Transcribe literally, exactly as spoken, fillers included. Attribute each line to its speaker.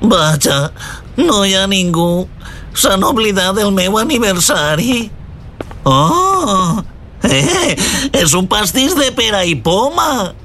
Speaker 1: Vaja, no hi ha ningú. S'han oblidat del meu aniversari. Oh, eh, és un pastís de pera i poma.